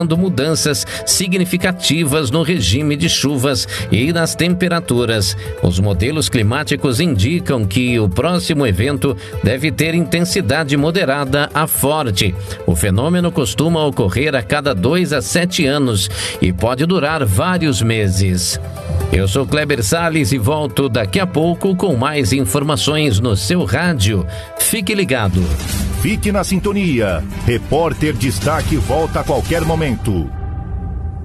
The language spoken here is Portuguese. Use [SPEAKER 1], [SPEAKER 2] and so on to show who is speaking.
[SPEAKER 1] mudanças significativas no regime de chuvas e nas temperaturas. Os modelos climáticos indicam que o próximo evento deve ter intensidade moderada a forte. O fenômeno costuma ocorrer a cada 2 a 7 anos e pode durar vários meses. Eu sou Kleber Salles e volto daqui a pouco com mais informações no seu rádio. Fique ligado.
[SPEAKER 2] Fique na sintonia. Repórter Destaque volta a qualquer momento.